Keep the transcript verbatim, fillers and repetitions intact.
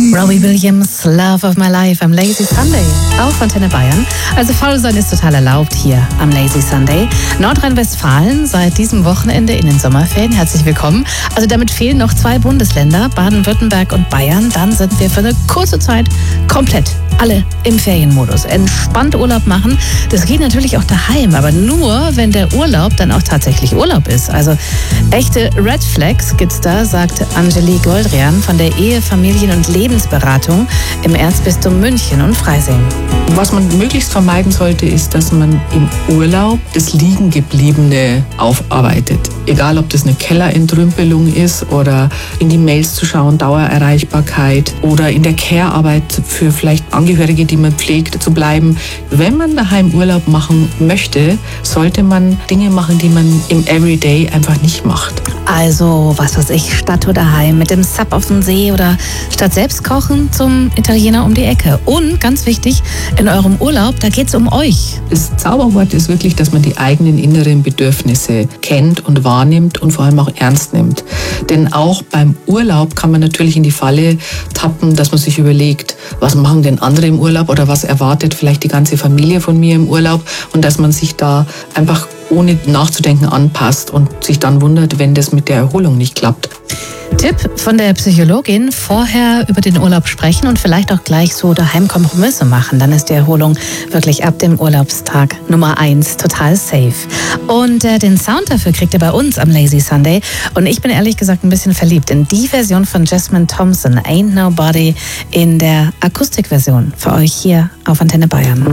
Robbie Williams, Love of My Life am Lazy Sunday auf Antenne Bayern. Also faul sein ist total erlaubt hier am Lazy Sunday. Nordrhein-Westfalen seit diesem Wochenende in den Sommerferien. Herzlich willkommen. Also damit fehlen noch zwei Bundesländer, Baden-Württemberg und Bayern. Dann sind wir für eine kurze Zeit komplett alle im Ferienmodus. Entspannt Urlaub machen. Das geht natürlich auch daheim, aber nur, wenn der Urlaub dann auch tatsächlich Urlaub ist. Also echte Red Flags gibt's da, sagt Angelie Goldrian von der Ehe-, Familien- und Lebensberatung im Erzbistum München und Freising. Was man möglichst vermeiden sollte, ist, dass man im Urlaub das Liegengebliebene aufarbeitet. Egal, ob das eine Kellerentrümpelung ist oder in die Mails zu schauen, Dauererreichbarkeit oder in der Care-Arbeit für vielleicht Angehörige, die man pflegt, zu bleiben. Wenn man daheim Urlaub machen möchte, sollte man Dinge machen, die man im Everyday einfach nicht macht. Also, was weiß ich, Stadt oder Heim mit dem Sub auf dem See oder statt selbst kochen zum Italiener um die Ecke. Und ganz wichtig, in eurem Urlaub, da geht's um euch. Das Zauberwort ist wirklich, dass man die eigenen inneren Bedürfnisse kennt und wahrnimmt und vor allem auch ernst nimmt. Denn auch beim Urlaub kann man natürlich in die Falle tappen, dass man sich überlegt, was machen denn andere im Urlaub oder was erwartet vielleicht die ganze Familie von mir im Urlaub und dass man sich da einfach ohne nachzudenken anpasst und sich dann wundert, wenn das mit der Erholung nicht klappt. Tipp von der Psychologin, vorher über den Urlaub sprechen und vielleicht auch gleich so daheim Kompromisse machen. Dann ist die Erholung wirklich ab dem Urlaubstag Nummer eins total safe. Und äh, den Sound dafür kriegt ihr bei uns am Lazy Sunday. Und ich bin ehrlich gesagt ein bisschen verliebt in die Version von Jasmine Thompson, Ain't Nobody, in der Akustikversion für euch hier auf Antenne Bayern.